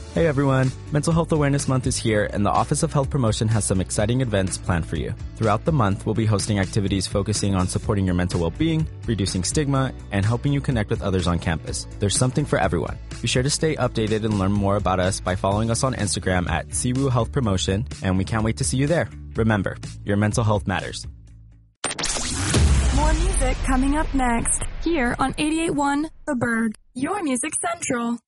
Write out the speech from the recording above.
Hey everyone, Mental Health Awareness Month is here and the Office of Health Promotion has some exciting events planned for you. Throughout the month, we'll be hosting activities focusing on supporting your mental well-being, reducing stigma, and helping you connect with others on campus. There's something for everyone. Be sure to stay updated and learn more about us by following us on Instagram at CWU Health Promotion, and we can't wait to see you there. Remember, your mental health matters. More music coming up next, here on 88.1 The Bird, your music central.